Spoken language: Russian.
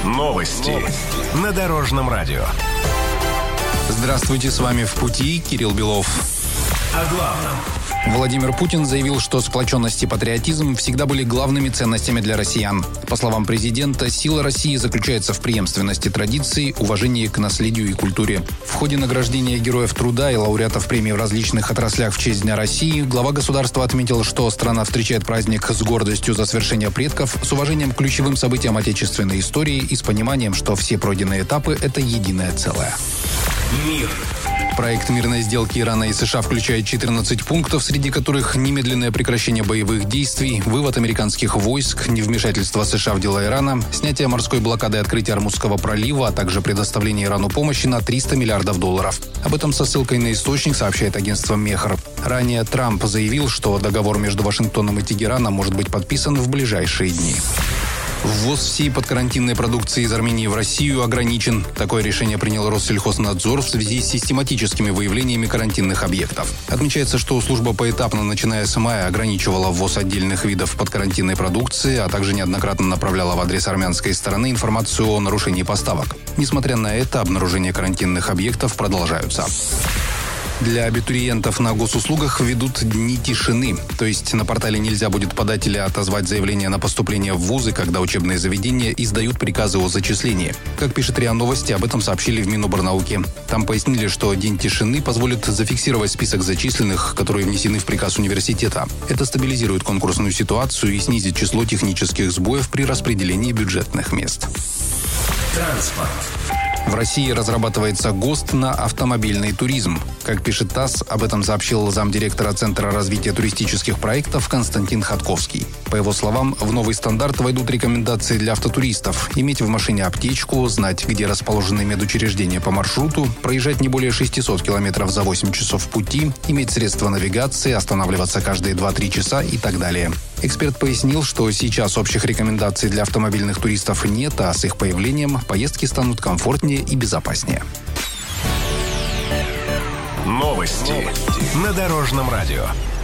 Новости на Дорожном радио. Здравствуйте, с вами «В пути» Кирилл Белов. О главном. Владимир Путин заявил, что сплоченность и патриотизм всегда были главными ценностями для россиян. По словам президента, сила России заключается в преемственности традиций, уважении к наследию и культуре. В ходе награждения Героев Труда и лауреатов премий в различных отраслях в честь Дня России глава государства отметил, что страна встречает праздник с гордостью за свершение предков, с уважением к ключевым событиям отечественной истории и с пониманием, что все пройденные этапы – это единое целое. Мир. Проект мирной сделки Ирана и США включает 14 пунктов, среди которых немедленное прекращение боевых действий, вывод американских войск, невмешательство США в дела Ирана, снятие морской блокады и открытие Ормузского пролива, а также предоставление Ирану помощи на $300 миллиардов. Об этом со ссылкой на источник сообщает агентство Мехр. Ранее Трамп заявил, что договор между Вашингтоном и Тегераном может быть подписан в ближайшие дни. Ввоз всей подкарантинной продукции из Армении в Россию ограничен. Такое решение принял Россельхознадзор в связи с систематическими выявлениями карантинных объектов. Отмечается, что служба поэтапно, начиная с мая, ограничивала ввоз отдельных видов подкарантинной продукции, а также неоднократно направляла в адрес армянской стороны информацию о нарушении поставок. Несмотря на это, обнаружение карантинных объектов продолжаются. Для абитуриентов на госуслугах введут дни тишины. То есть на портале нельзя будет подать или отозвать заявление на поступление в вузы, когда учебные заведения издают приказы о зачислении. Как пишет РИА Новости, об этом сообщили в Миноборнауки. Там пояснили, что день тишины позволит зафиксировать список зачисленных, которые внесены в приказ университета. Это стабилизирует конкурсную ситуацию и снизит число технических сбоев при распределении бюджетных мест. Транспорт. В России разрабатывается ГОСТ на автомобильный туризм. Как пишет ТАСС, об этом сообщил замдиректора Центра развития туристических проектов Константин Ходковский. По его словам, в новый стандарт войдут рекомендации для автотуристов: иметь в машине аптечку, знать, где расположены медучреждения по маршруту, проезжать не более 600 километров за 8 часов пути, иметь средства навигации, останавливаться каждые 2-3 часа и так далее. Эксперт пояснил, что сейчас общих рекомендаций для автомобильных туристов нет, а с их появлением поездки станут комфортнее и безопаснее. Новости на Дорожном радио.